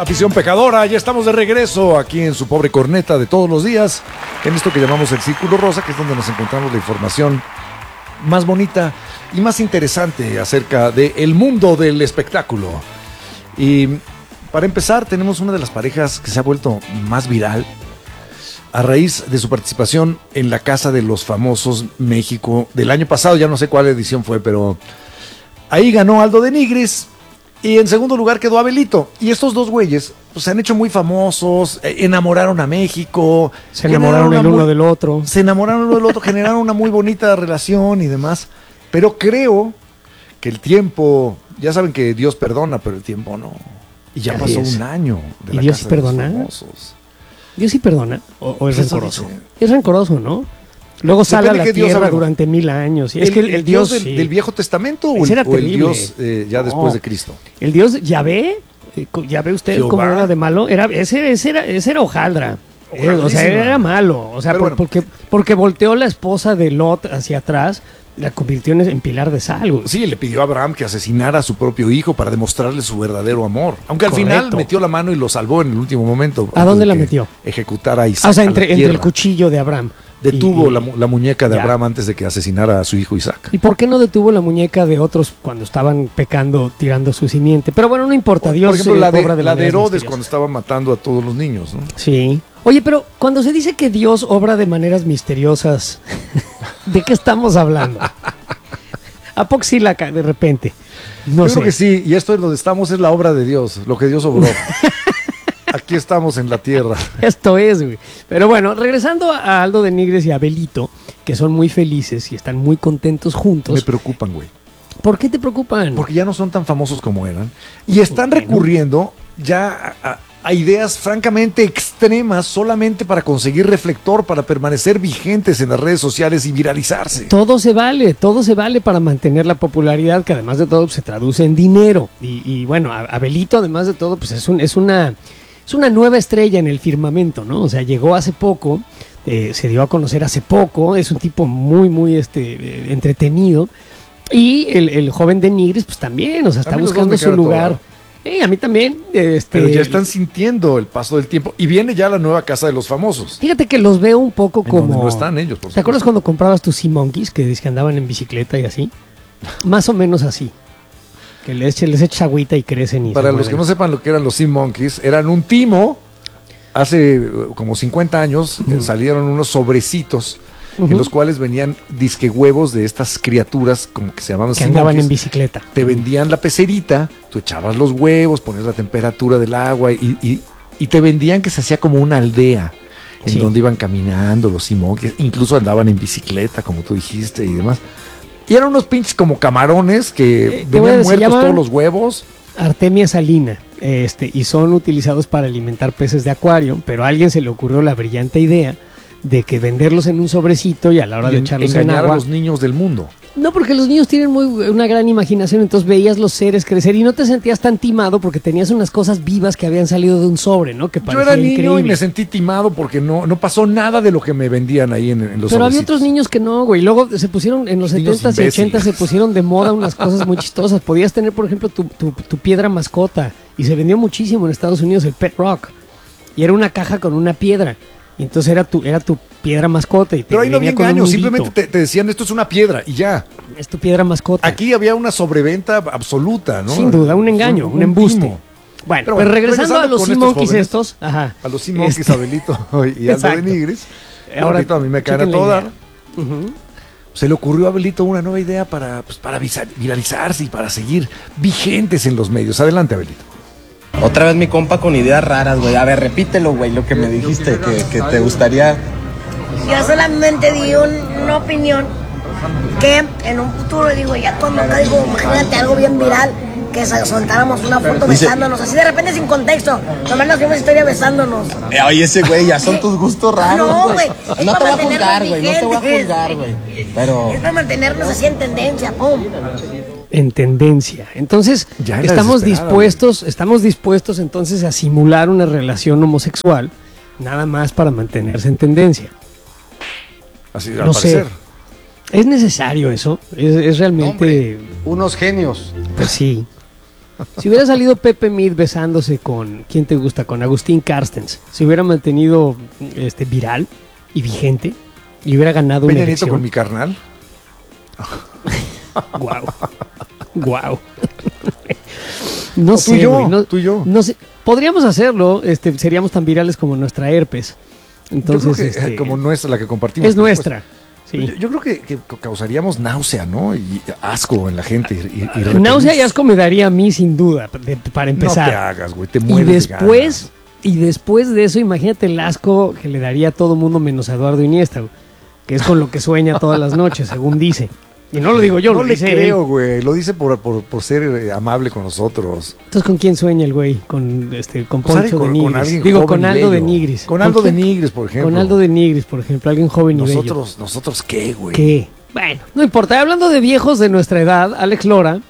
Afición pecadora, ya estamos de regreso aquí en su pobre corneta de todos los días, en esto que llamamos el Círculo Rosa, que es donde nos encontramos la información más bonita y más interesante acerca del mundo del espectáculo. Y para empezar, tenemos una de las parejas que se ha vuelto más viral a raíz de su participación en la Casa de los Famosos México del año pasado. Ya no sé cuál edición fue, pero ahí ganó Aldo de Nigris y en segundo lugar quedó Abelito. Y estos dos güeyes pues, se han hecho muy famosos, enamoraron a México. Se enamoraron el uno del otro. Se enamoraron uno del otro, generaron una muy bonita relación y demás. Pero creo que el tiempo, ya saben que Dios perdona, pero el tiempo no. Y ya pasó un año de la Casa de los Famosos. ¿Dios sí perdona? ¿O es rencoroso? Es rencoroso, ¿no? Luego sale a la tierra durante 1000 años. Es que el Dios del Viejo Testamento o el Dios ya después de Cristo. El Dios, ya ve usted Jehová. Cómo era de malo. Ese era hojaldra. O sea, era malo. O sea, bueno, porque volteó la esposa de Lot hacia atrás, la convirtió en pilar de sal. Sí, le pidió a Abraham que asesinara a su propio hijo para demostrarle su verdadero amor. Aunque al final metió la mano y lo salvó en el último momento. ¿A dónde la metió? Ejecutara a Isaac. O sea, entre el cuchillo de Abraham. Detuvo la muñeca de Abraham antes de que asesinara a su hijo Isaac. ¿Y por qué no detuvo la muñeca de otros cuando estaban pecando, tirando su simiente? Pero bueno, no importa. Dios, por ejemplo, la de Herodes cuando estaba matando a todos los niños, ¿no? Sí. Oye, pero cuando se dice que Dios obra de maneras misteriosas, ¿de qué estamos hablando? Apoxilaca, de repente. No sé. Creo que sí, y esto es donde estamos, es la obra de Dios, lo que Dios obró. Aquí estamos en la tierra. Esto es, güey. Pero bueno, regresando a Aldo de Nigris y a Abelito, que son muy felices y están muy contentos juntos. Me preocupan, güey. ¿Por qué te preocupan? Porque ya no son tan famosos como eran. Y están recurriendo ya a ideas francamente extremas solamente para conseguir reflector, para permanecer vigentes en las redes sociales y viralizarse. Todo se vale para mantener la popularidad, que además de todo se traduce en dinero. Y bueno, Abelito además de todo pues es una nueva estrella en el firmamento, ¿no? O sea, llegó hace poco, se dio a conocer hace poco, es un tipo muy entretenido. Y el joven de Nigris pues también, o sea, está buscando su lugar. A mí también. Pero ya están sintiendo el paso del tiempo. Y viene ya la nueva Casa de los Famosos. Fíjate que los veo un poco como... No están ellos, por supuesto. ¿Te acuerdas cuando comprabas tus Sea Monkeys que andaban en bicicleta y así? Más o menos así. Que les echas agüita y crecen. Para los que no sepan lo que eran los Sea Monkeys, eran un timo. Hace como 50 años salieron unos sobrecitos en los cuales venían disque huevos de estas criaturas como que se llamaban que andaban en bicicleta. Te vendían la pecerita, tú echabas los huevos, ponías la temperatura del agua y te vendían que se hacía como una aldea en donde iban caminando los Sea Monkeys, incluso andaban en bicicleta, como tú dijiste y demás. Y eran unos pinches como camarones que venían muertos todos los huevos. Artemia salina, y son utilizados para alimentar peces de acuario, pero a alguien se le ocurrió la brillante idea de que venderlos en un sobrecito y a la hora de echarlos en agua. A los niños del mundo. No, porque los niños tienen una gran imaginación, entonces veías los seres crecer y no te sentías tan timado porque tenías unas cosas vivas que habían salido de un sobre, ¿no? Que parecía Yo era niño increíble. Y me sentí timado porque no pasó nada de lo que me vendían ahí en los sobrecitos. Pero había otros niños que no, güey. Luego se pusieron, en los 70s y 80s se pusieron de moda unas cosas muy chistosas. Podías tener, por ejemplo, tu piedra mascota y se vendió muchísimo en Estados Unidos, el Pet Rock. Y era una caja con una piedra. Y entonces era tu piedra mascota. Pero ahí no había engaño, simplemente te decían esto es una piedra y ya. Es tu piedra mascota. Aquí había una sobreventa absoluta, ¿no? Sin duda, un engaño, un embuste. Timo. Bueno, pues regresando a los Sea Monkeys estos. Ajá. A los Sea Monkeys, Abelito y Aldo de Nigris. Ahora a mí me caen a todo dar. Se le ocurrió a Abelito una nueva idea para viralizarse y para seguir vigentes en los medios. Adelante, Abelito. Otra vez mi compa con ideas raras, güey. A ver, repítelo, güey, lo que me dijiste, que te gustaría. Yo solamente di una opinión que en un futuro, digo, ya cuando digo, imagínate algo bien viral, que soltáramos una foto besándonos, así de repente sin contexto, nomás nos dimos historia besándonos. Oye, ese güey, ya son tus gustos raros. No, güey. No te voy a juzgar, güey, no te voy a juzgar, güey. Pero... es para mantenernos así en tendencia, pum. En tendencia. Entonces, estamos dispuestos entonces a simular una relación homosexual, nada más para mantenerse en tendencia. Así al parecer. ¿Es necesario eso? ¿Es realmente...? Hombre, unos genios. Pues sí. Si hubiera salido Pepe Mid besándose con, ¿quién te gusta? Con Agustín Carstens, se hubiera mantenido viral y vigente y hubiera ganado una Peña Nieto elección. con mi carnal. Guau. Guau. No O sé, tú y yo, güey, no, tú y yo. no sé. Podríamos hacerlo, seríamos tan virales como nuestra herpes. Entonces, Yo creo que, como nuestra, la que compartimos. es nuestra. Sí. Yo creo que causaríamos náusea, ¿no? Y asco en la gente. Náusea y asco me daría a mí sin duda, para empezar. No te hagas, güey, te y mueres de después de eso, imagínate el asco que le daría a todo mundo menos a Eduardo Iniesta, güey, que es con lo que sueña todas las noches, según dice. Y no lo digo yo, No lo le dice creo, él. güey. Lo dice por ser amable con nosotros. Entonces, ¿con quién sueña el güey? Con Pues Poncho de Nigris. alguien Digo, joven con y Aldo de bello. Nigris. Con Aldo de quién? Nigris, por ejemplo. Con Aldo de Nigris, por ejemplo, alguien joven y bello. ¿Nosotros qué, güey? ¿Qué? Bueno, no importa. Hablando de viejos de nuestra edad, Alex Lora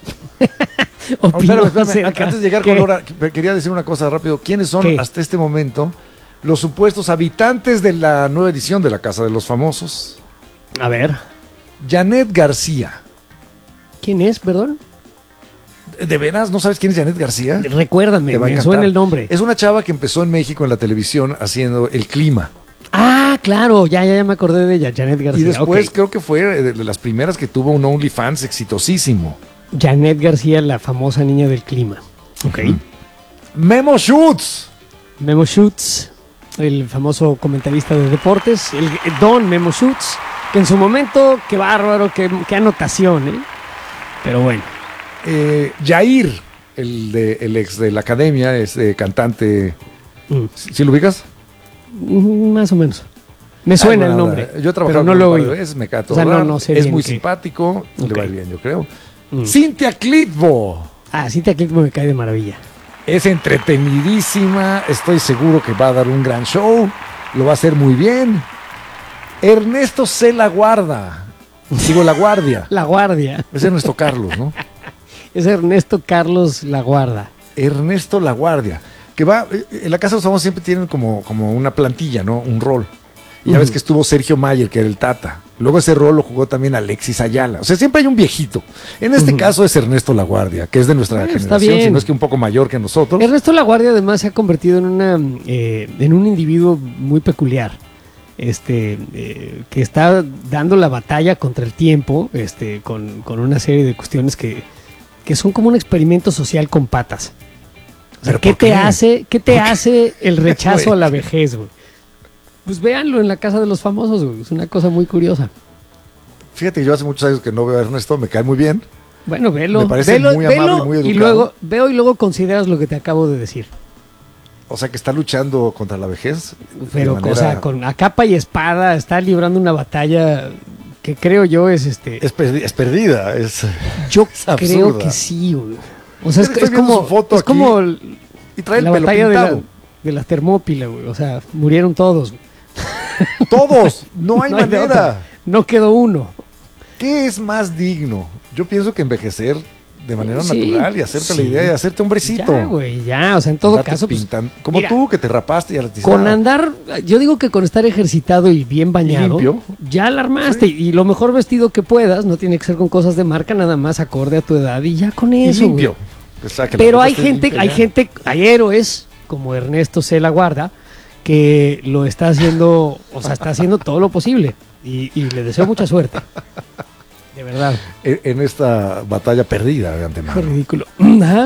opinó Espérame, acerca- antes de llegar ¿Qué? con Lora, quería decir una cosa rápido. ¿Quiénes son ¿Qué? hasta este momento los supuestos habitantes de la nueva edición de la Casa de los Famosos? A ver, Janet García. ¿quién es, perdón? ¿De veras no sabes quién es Janet García? Recuérdame, Te va a me encantar. suena el nombre. Es una chava que empezó en México en la televisión haciendo el clima. Ah, claro, ya me acordé de ella, Janet García. Y después ok. creo que fue de las primeras que tuvo un OnlyFans exitosísimo. Janet García, la famosa niña del clima. Ok. Memo Schutz. Memo Schutz, el famoso comentarista de deportes, el don Memo Schutz, que en su momento, qué bárbaro, qué anotación, ¿eh? Pero bueno. Jair, el ex de la academia, es cantante. Mm. ¿Sí lo ubicas? Más o menos. Me suena el nombre. Yo he trabajado pero no con lo él un oí. par de veces, me cae a todo O sea, dar, no sé es bien muy qué. simpático, Ok. le va bien, yo creo. Mm. Cintia Clitbo. Ah, Cintia Clitbo me cae de maravilla. Es entretenidísima, estoy seguro que va a dar un gran show, lo va a hacer muy bien. Ernesto C. La Guardia. La Guardia. Es Ernesto Carlos, ¿no? Es Ernesto Carlos La Guarda. Ernesto La Guardia, que va, en la Casa de los Famosos siempre tienen como una plantilla, ¿no? Un rol. Y ya ves que estuvo Sergio Mayer, que era el Tata. Luego ese rol lo jugó también Alexis Ayala. O sea, siempre hay un viejito. En este caso es Ernesto La Guardia, que es de nuestra Está generación, bien. si no es que un poco mayor que nosotros. Ernesto La Guardia además se ha convertido en un individuo muy peculiar. Que está dando la batalla contra el tiempo, con una serie de cuestiones que son como un experimento social con patas. O sea, ¿Pero ¿qué por te qué? hace el rechazo Güey. a la vejez, güey? Pues véanlo en la Casa de los Famosos, güey. Es una cosa muy curiosa. Fíjate que yo hace muchos años que no veo a Ernesto, me cae muy bien. Bueno, velo. Me parece velo, muy amable y muy y educado. luego consideras lo que te acabo de decir. O sea, que está luchando contra la vejez. Pero, de manera- o sea, a capa y espada está librando una batalla que creo yo es es perdida, es Yo es creo absurda. que sí, güey. O sea, Estoy viendo su foto es aquí como y trae el la pelo batalla pintado. de la Termópila, güey. O sea, murieron todos, güey. Todos, no hay No hay de manera. otra. No quedó uno. ¿Qué es más digno? Yo pienso que envejecer de manera Sí, natural y hacerte la sí. idea de hacerte hombrecito. Ya, güey, ya. O sea, en todo Andarte caso, pues, pintando. Como mira, tú, que te rapaste y a la con andar, yo digo que con estar ejercitado y bien bañado, limpio. ya la armaste. Y lo mejor vestido que puedas, no tiene que ser con cosas de marca, nada más acorde a tu edad y ya con y eso. limpio. güey. O sea, que la Pero ropa hay esté gente, limpia ya. hay héroes como Ernesto C. La Guarda que lo está haciendo, o sea, está haciendo todo lo posible. Y le deseo mucha suerte. De verdad. En esta batalla perdida de Qué antemano. ridículo. Ajá.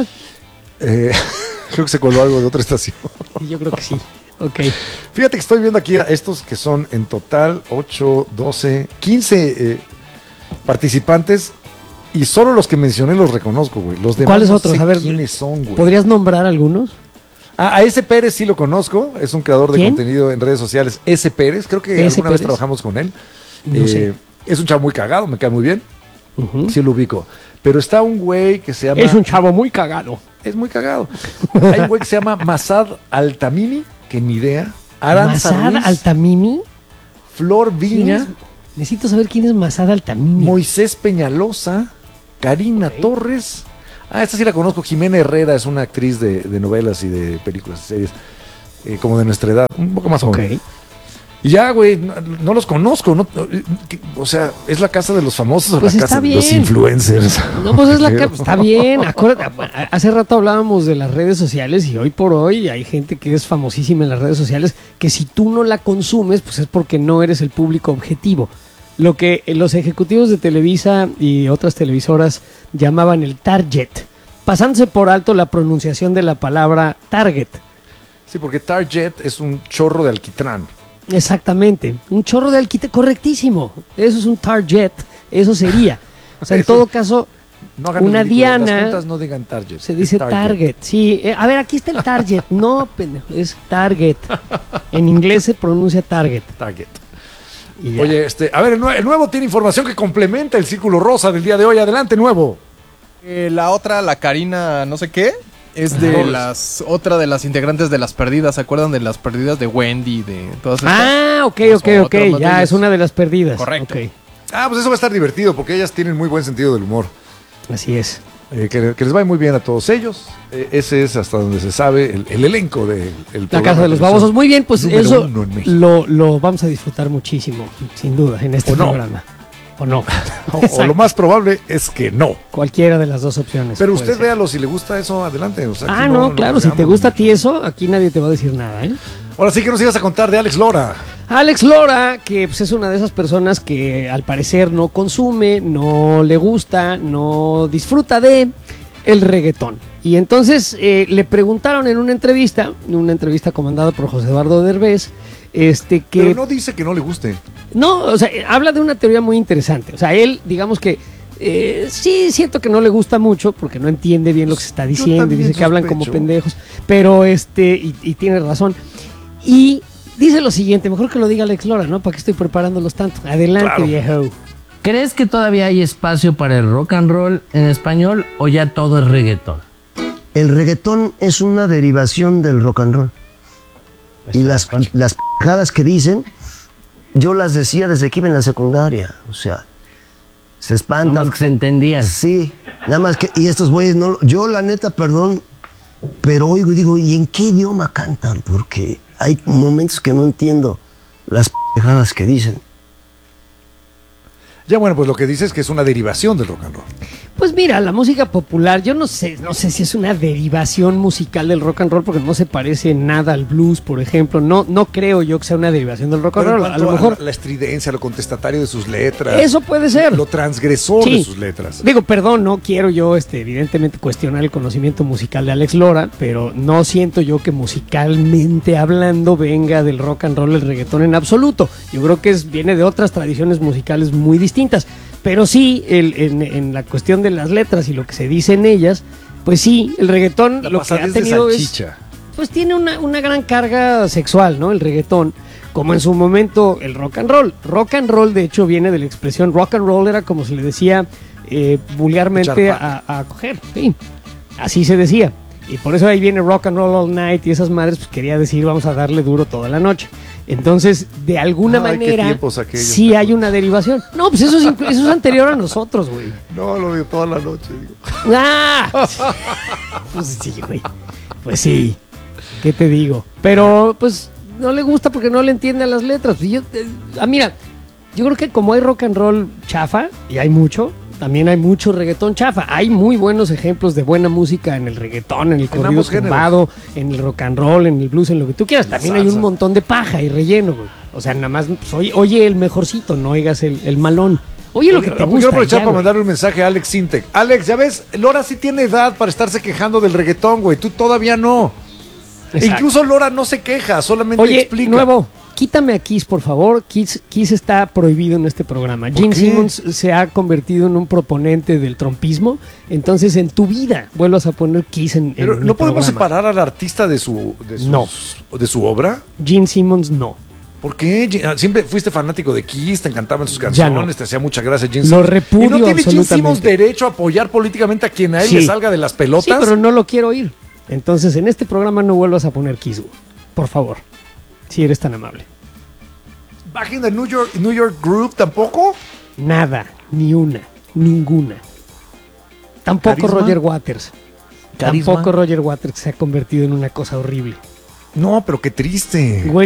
Creo que se coló algo de otra estación. Y yo creo que sí. Ok. Fíjate que estoy viendo aquí a estos que son en total 8, 12, 15 participantes y solo los que mencioné los reconozco, güey. Los demás ¿Cuáles no otros? sé A ver, quiénes son, güey. ¿Podrías nombrar algunos? A ese Pérez sí lo conozco, es un creador de ¿Quién? contenido en redes sociales. Ese Pérez, creo que ¿Ese alguna vez Pérez? trabajamos con él. No sé. Es un chavo muy cagado, me cae muy bien. Ujú. Sí lo ubico. Pero está un güey que se llama... Es un chavo muy cagado. Es muy cagado. Hay un güey que se llama Masad Altamimi, que ni idea. Aranza Masad Ruiz, Altamimi. Flor ¿Quién Viña, es? Necesito saber quién es Masad Altamimi. Moisés Peñalosa, Karina Torres. Esta sí la conozco. Jimena Herrera es una actriz de novelas y de películas y series, como de nuestra edad, un poco más Ok. joven. Y ya, güey, no los conozco, ¿no? O sea, es la casa de los famosos o Pues la está casa de los bien. influencers. No, pues es está bien. Acuérdate, hace rato hablábamos de las redes sociales y hoy por hoy hay gente que es famosísima en las redes sociales que si tú no la consumes, pues es porque no eres el público objetivo. Lo que los ejecutivos de Televisa y otras televisoras llamaban el target, pasándose por alto la pronunciación de la palabra target. Sí, porque Target es un chorro de alquitrán. Exactamente, un chorro de alquitrán, correctísimo. Eso es un target, eso sería. O sea, en Eso- todo caso, No hagan una ridículo, las diana cuentas no digan Target. se es dice target. Sí, a ver, aquí está el target. No, pendejo, es target. En inglés se pronuncia target. Target. Y ya. Oye, a ver, el nuevo tiene información que complementa el círculo rosa del día de hoy. Adelante, nuevo. La otra, la Karina, no sé qué, es de otra de las integrantes de Las Perdidas. ¿Se acuerdan de Las Perdidas de Wendy, de todas estas? Ah, ok, Pues ok, ok. otra más de Ya ellas. es una de las perdidas. Correcto. Ok, Ah, pues eso va a estar divertido porque ellas tienen muy buen sentido del humor. así es. Que les va muy bien a todos ellos. Ese es hasta donde se sabe el elenco de La Casa de los Babosos. Muy bien, pues número eso 1 en México. lo vamos a disfrutar muchísimo, sin duda, en este O no. programa. O no. O Exacto. lo más probable es que no. Cualquiera de las dos opciones. Pero puede usted ser. véalo, si le gusta eso, adelante. O sea, aquí No, claro, si te pegamos gusta a mucho. ti eso, aquí nadie te va a decir nada, ¿eh? Ahora sí que nos ibas a contar de Alex Lora. Alex Lora, que pues, es una de esas personas que al parecer no consume, no le gusta, no disfruta de el reggaetón. Y entonces le preguntaron en una entrevista comandada por José Eduardo Derbez, que Pero no dice que no le guste. no, o sea, habla de una teoría muy interesante. O sea, él, digamos que sí siento que no le gusta mucho porque no entiende bien lo que se está diciendo y también dice que hablan como sospecho. pendejos, pero y tiene razón. Y dice lo siguiente, mejor que lo diga Alex Lora, ¿no? ¿Para qué estoy preparándolos tanto? Adelante, Claro. viejo. ¿Crees que todavía hay espacio para el rock and roll en español o ya todo es reggaetón? El reggaetón es una derivación del rock and roll. Y las pendejadas que dicen, yo las decía desde que iba en la secundaria. O sea, se Nada espantan. más que se entendían. Sí, nada más que, y estos güeyes no, yo la neta, perdón, pero oigo y digo, ¿y en qué idioma cantan? Porque hay momentos que no entiendo las pendejadas que dicen. Ya bueno, pues lo que dice es que es una derivación del rock and roll. Pues mira, la música popular, yo no sé si es una derivación musical del rock and roll porque no se parece nada al blues, por ejemplo. No creo yo que sea una derivación del rock and Pero en roll. A cuanto lo mejor la estridencia, lo contestatario de sus letras. eso puede ser. Lo transgresor Sí. de sus letras. Digo, perdón, no quiero yo evidentemente cuestionar el conocimiento musical de Alex Lora, pero no siento yo que musicalmente hablando venga del rock and roll el reggaetón en absoluto. Yo creo que viene de otras tradiciones musicales muy distintas. Pero sí, en la cuestión de las letras y lo que se dice en ellas, pues sí, el reggaetón La lo que ha pasadez de tenido es, salchicha. pues tiene una gran carga sexual, ¿no? El reggaetón, como en su momento el rock and roll. Rock and roll, de hecho, viene de la expresión rock and roll, era como se le decía vulgarmente Echar a coger, sí, así se decía. Y por eso ahí viene rock and roll all night y esas madres, pues quería decir vamos a darle duro toda la noche. Entonces, de alguna Ay, qué manera, tiempos aquellos, sí ¿te hay una derivación. No, pues eso es anterior a nosotros, güey. No, lo veo toda la noche. Digo. ¡Ah! Pues sí, güey. Pues sí. ¿Qué te digo? Pero, pues, no le gusta porque no le entiende a las letras. Y mira, yo creo que como hay rock and roll chafa, y hay mucho, también hay mucho reggaetón chafa. Hay muy buenos ejemplos de buena música en el reggaetón, en el corrido ambos géneros. tumbado, en el rock and roll, en el blues, en lo que tú quieras. También hay un salsa. montón de paja y relleno, güey. O sea, nada más, pues, oye el mejorcito, no oigas el malón. Oye lo que te Quiero gusta. aprovechar ya, para güey. mandarle un mensaje a Alex Sintek. Alex, ya ves, Lora sí tiene edad para estarse quejando del reggaetón, güey. Tú todavía no. Exacto. Incluso Lora no se queja, solamente Oye, explica. nuevo, quítame a Kiss, por favor. Kiss está prohibido en este programa. Gene qué? Simmons se ha convertido en un proponente del trompismo. Entonces, en tu vida vuelvas a poner Kiss en Pero el no podemos programa. separar al artista de su obra. Gene Simmons no. ¿Por qué? Siempre fuiste fanático de Kiss, te encantaban sus Ya no. canciones, te hacía mucha gracia Gene Lo Simmons. repudio ¿Y no tiene Gene Simmons absolutamente. derecho a apoyar políticamente a quien a él Sí. le salga de las pelotas? Sí, pero no lo quiero oír. Entonces, en este programa no vuelvas a poner Kiss, güey. Por favor. Si eres tan amable. Back in the New York Group tampoco. Nada, ni una, ninguna. Tampoco ¿Carisma? Roger Waters. ¿Carisma? Tampoco Roger Waters se ha convertido en una cosa horrible. No, pero qué triste. Güey,